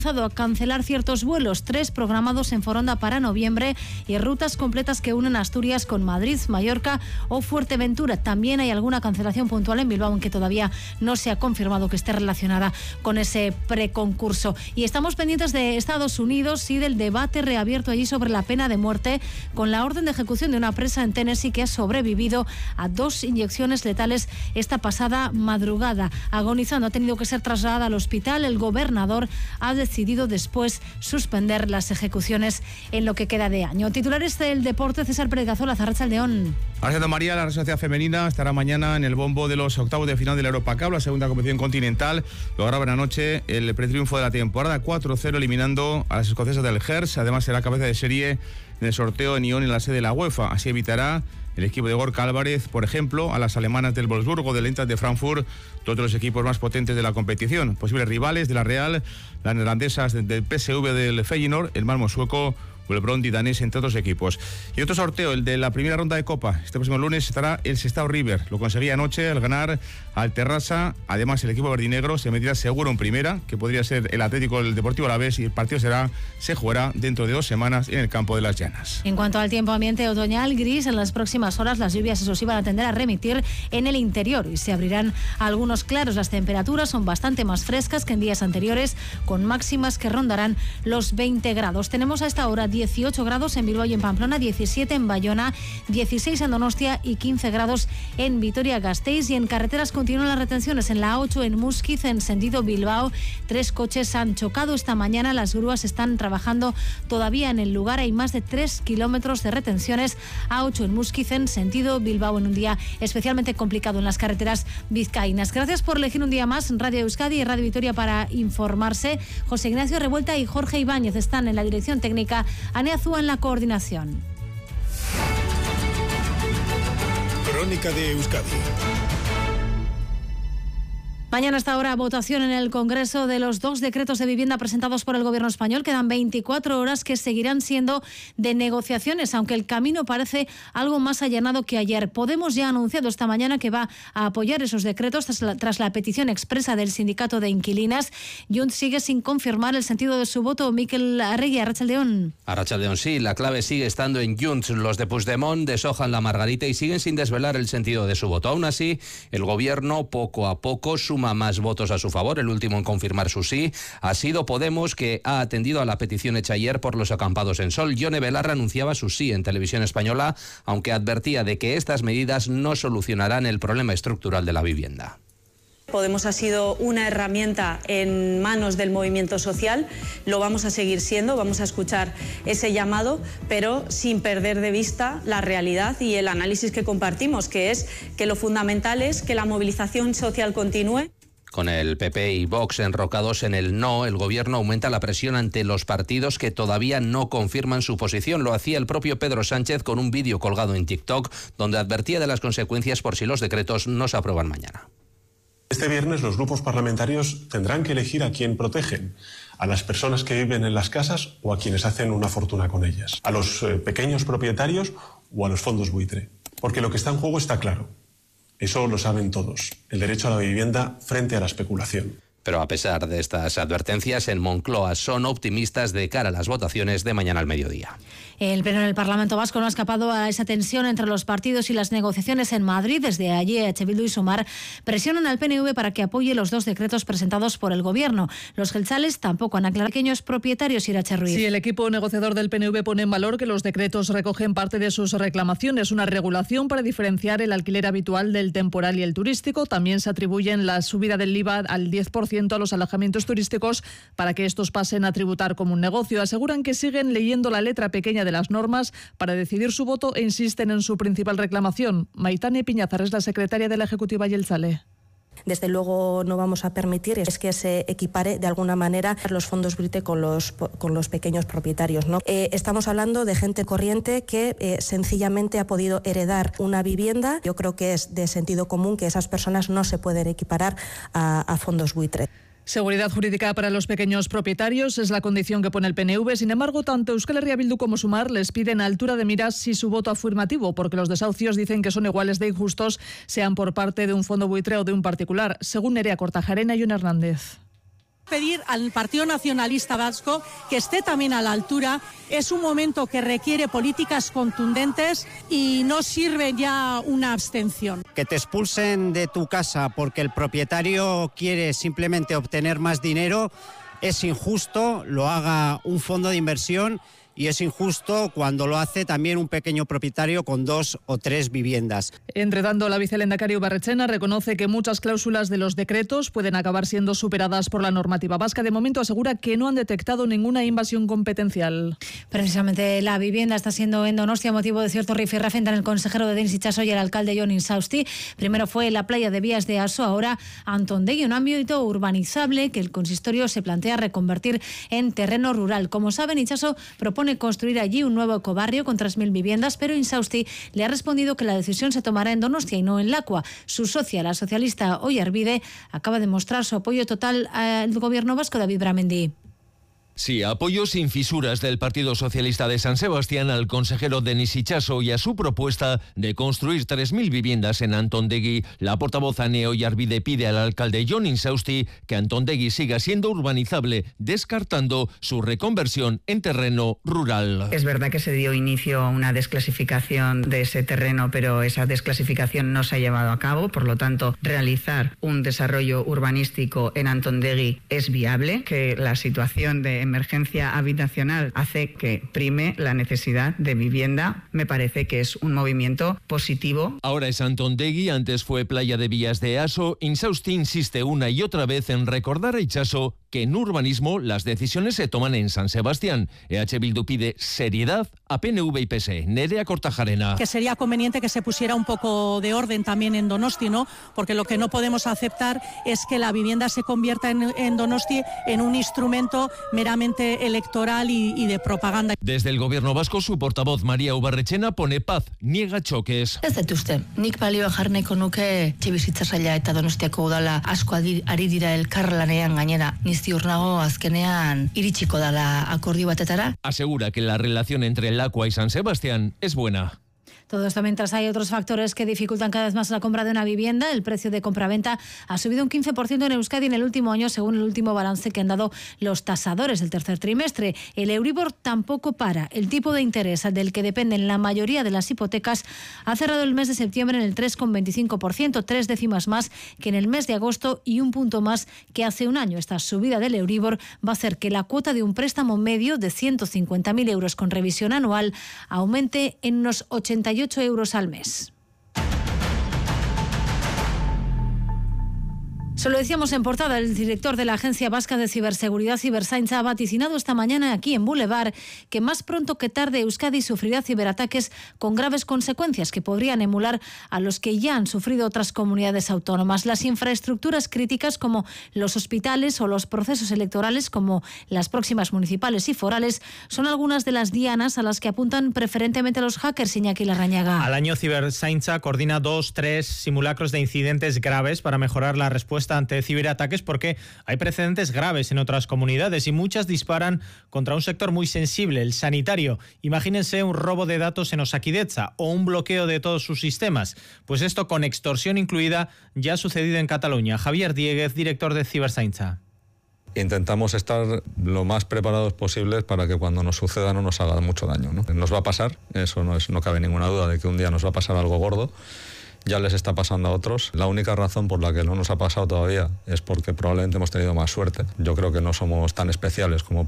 a cancelar ciertos vuelos, 3 programados en Foronda para noviembre y rutas completas que unen Asturias con Madrid, Mallorca o Fuerteventura. También hay alguna cancelación puntual en Bilbao, aunque todavía no se ha confirmado que esté relacionada con ese preconcurso. Y estamos pendientes de Estados Unidos y del debate reabierto allí sobre la pena de muerte, con la orden de ejecución de una presa en Tennessee que ha sobrevivido a 2 inyecciones letales esta pasada madrugada. Agonizando, ha tenido que ser trasladada al hospital. El gobernador ha decidido después suspender las ejecuciones en lo que queda de año. Titulares del deporte, César Pérez Gazola, Arratsaldeón. Arracha María, la Sociedad Femenina estará mañana en el bombo de los octavos de final de la Europacup, la segunda competición continental. Lograban anoche el pretriunfo de la temporada, 4-0, eliminando a las escocesas del Hertz. Además será cabeza de serie en el sorteo en Lyon en la sede de la UEFA. Así evitará el equipo de Gorka Álvarez, por ejemplo, a las alemanas del Wolfsburgo, del Eintracht de Frankfurt, todos los equipos más potentes de la competición. Posibles rivales de la Real, las neerlandesas del PSV del Feyenoord, el Malmö sueco o el Brøndby danés, entre otros equipos. Y otro sorteo, el de la primera ronda de Copa. Este próximo lunes estará el Sestao River. Lo conseguía anoche al ganar al Terrassa. Además, el equipo verdinegro se meterá seguro en primera, que podría ser el Atlético del Deportivo Alavés, y el partido se jugará dentro de 2 semanas en el campo de Las Llanas. En cuanto al tiempo ambiente otoñal gris, en las próximas horas las lluvias, eso sí, van a tender a remitir en el interior y se abrirán algunos claros. Las temperaturas son bastante más frescas que en días anteriores, con máximas que rondarán los 20 grados. Tenemos a esta hora 18 grados en Bilbao y en Pamplona, 17 en Bayona, 16 en Donostia y 15 grados en Vitoria-Gasteiz. Y en carreteras continúan las retenciones en la A8 en Muskiz, en sentido Bilbao. 3 coches han chocado esta mañana, las grúas están trabajando todavía en el lugar. Hay más de 3 kilómetros de retenciones. A8 en Muskiz, en sentido Bilbao, en un día especialmente complicado en las carreteras vizcaínas. Gracias por elegir un día más Radio Euskadi y Radio Vitoria para informarse. José Ignacio Revuelta y Jorge Ibáñez están en la dirección técnica, Ane Azúa en la coordinación. Crónica de Euskadi. Mañana a esta hora votación en el Congreso de los 2 decretos de vivienda presentados por el Gobierno español. Quedan 24 horas que seguirán siendo de negociaciones, aunque el camino parece algo más allanado que ayer. Podemos ya ha anunciado esta mañana que va a apoyar esos decretos tras la petición expresa del sindicato de inquilinas. Junts sigue sin confirmar el sentido de su voto. Mikel Arregui, Arratsaldeón. Arratsaldeón, sí, la clave sigue estando en Junts. Los de Puigdemont deshojan la margarita y siguen sin desvelar el sentido de su voto. Aún así, el Gobierno poco a poco suma más votos a su favor. El último en confirmar su sí ha sido Podemos, que ha atendido a la petición hecha ayer por los acampados en Sol. Yone Belarra anunciaba su sí en Televisión Española, aunque advertía de que estas medidas no solucionarán el problema estructural de la vivienda. Podemos ha sido una herramienta en manos del movimiento social, lo vamos a seguir siendo, vamos a escuchar ese llamado, pero sin perder de vista la realidad y el análisis que compartimos, que es que lo fundamental es que la movilización social continúe. Con el PP y Vox enrocados en el no, el Gobierno aumenta la presión ante los partidos que todavía no confirman su posición. Lo hacía el propio Pedro Sánchez con un vídeo colgado en TikTok, donde advertía de las consecuencias por si los decretos no se aprueban mañana. Este viernes los grupos parlamentarios tendrán que elegir a quién protegen, a las personas que viven en las casas o a quienes hacen una fortuna con ellas, a los pequeños propietarios o a los fondos buitre. Porque lo que está en juego está claro. Eso lo saben todos, el derecho a la vivienda frente a la especulación. Pero a pesar de estas advertencias, en Moncloa son optimistas de cara a las votaciones de mañana al mediodía. El Pleno del Parlamento Vasco no ha escapado a esa tensión entre los partidos y las negociaciones en Madrid. Desde allí, EH Bildu y Sumar presionan al PNV para que apoye los 2 decretos presentados por el Gobierno. Los jeltzales tampoco han aclarado. Pequeños propietarios, Irache Ruiz. Sí, el equipo negociador del PNV pone en valor que los decretos recogen parte de sus reclamaciones. Una regulación para diferenciar el alquiler habitual del temporal y el turístico. También se atribuyen la subida del IVA al 10% a los alojamientos turísticos para que estos pasen a tributar como un negocio. Aseguran que siguen leyendo la letra pequeña de las normas para decidir su voto e insisten en su principal reclamación. Maitane Piñazar es la secretaria de la Ejecutiva jeltzale. Desde luego no vamos a permitir es que se equipare de alguna manera los fondos buitre con los pequeños propietarios, ¿no? Estamos hablando de gente corriente que sencillamente ha podido heredar una vivienda. Yo creo que es de sentido común que esas personas no se pueden equiparar a fondos buitre. Seguridad jurídica para los pequeños propietarios es la condición que pone el PNV. Sin embargo, tanto Euskal Herria Bildu como Sumar les piden altura de miras si su voto afirmativo, porque los desahucios dicen que son iguales de injustos, sean por parte de un fondo buitre o de un particular, según Nerea Kortajarena y Jon Hernández. pedir al Partido Nacionalista Vasco que esté también a la altura. Es un momento que requiere políticas contundentes y no sirve ya una abstención. Que te expulsen de tu casa porque el propietario quiere simplemente obtener más dinero es injusto, lo haga un fondo de inversión, y es injusto cuando lo hace también un pequeño propietario con 2 o 3 viviendas. Entre tanto, la vicelehendakari Ibarretxena reconoce que muchas cláusulas de los decretos pueden acabar siendo superadas por la normativa vasca. De momento asegura que no han detectado ninguna invasión competencial. Precisamente la vivienda está siendo en Donostia motivo de cierto rifirrafe entre el consejero de Denis Itxaso y el alcalde Jon Insausti. Primero fue la playa de Vías de Aso, ahora Antondegui, un ámbito urbanizable que el consistorio se plantea reconvertir en terreno rural. Como saben, Itxaso propone construir allí un nuevo ecobarrio con 3.000 viviendas, pero Insausti le ha respondido que la decisión se tomará en Donostia y no en Lakua. Su socia, la socialista Oyarbide, acaba de mostrar su apoyo total al gobierno vasco. David Bramendi. Sí, apoyo sin fisuras del Partido Socialista de San Sebastián al consejero Denis Itxaso y a su propuesta de construir 3.000 viviendas en Antondegui. La portavoz Ane Oyarbide pide al alcalde Jon Insausti que Antondegui siga siendo urbanizable, descartando su reconversión en terreno rural. Es verdad que se dio inicio a una desclasificación de ese terreno, pero esa desclasificación no se ha llevado a cabo. Por lo tanto, realizar un desarrollo urbanístico en Antondegui es viable, que la situación de emergencia habitacional hace que prime la necesidad de vivienda. Me parece que es un movimiento positivo. Ahora es Antondegui, antes fue playa de Vías de Aso. Insausti insiste una y otra vez en recordar a Itxaso que en urbanismo las decisiones se toman en San Sebastián. EH Bildu pide seriedad a PNV y PSE. Nerea Kortajarena. Que sería conveniente que se pusiera un poco de orden también en Donosti, ¿no? Porque lo que no podemos aceptar es que la vivienda se convierta en Donosti en un instrumento meramente electoral y de propaganda. Desde el gobierno vasco, su portavoz María Ibarretxena pone paz, niega choques. Ez dut uste, nik balioa jarneko nuke etxebizitza saila eta Donostiako udala asko ari dira elkarlanean gainera. Ziur nago azkenean iritsiko dala akordio batetara. Asegura que la relación entre Lakua y San Sebastián es buena. Todo esto mientras hay otros factores que dificultan cada vez más la compra de una vivienda. El precio de compraventa ha subido un 15% en Euskadi en el último año, según el último balance que han dado los tasadores del tercer trimestre. El Euribor tampoco para. El tipo de interés del que dependen la mayoría de las hipotecas ha cerrado el mes de septiembre en el 3,25%, 3 décimas más que en el mes de agosto y un punto más que hace un año. Esta subida del Euribor va a hacer que la cuota de un préstamo medio de 150.000 euros con revisión anual aumente en unos 88 euros al mes. Se lo decíamos en portada, el director de la Agencia Vasca de Ciberseguridad Ciberzaintza ha vaticinado esta mañana aquí en Boulevard que más pronto que tarde Euskadi sufrirá ciberataques con graves consecuencias que podrían emular a los que ya han sufrido otras comunidades autónomas. Las infraestructuras críticas como los hospitales o los procesos electorales como las próximas municipales y forales son algunas de las dianas a las que apuntan preferentemente los hackers. Iñaki Larrañaga. Al año Ciberzaintza coordina 2-3 simulacros de incidentes graves para mejorar la respuesta ante ciberataques porque hay precedentes graves en otras comunidades y muchas disparan contra un sector muy sensible, el sanitario. Imagínense un robo de datos en Osakidetza o un bloqueo de todos sus sistemas. Pues esto con extorsión incluida ya ha sucedido en Cataluña. Javier Dieguez, director de Ciberzaintza. Intentamos estar lo más preparados posibles para que cuando nos suceda no nos haga mucho daño, ¿no? Nos va a pasar, eso no cabe ninguna duda de que un día nos va a pasar algo gordo. Ya les está pasando a otros. La única razón por la que no nos ha pasado todavía es porque probablemente hemos tenido más suerte. Yo creo que no somos tan especiales como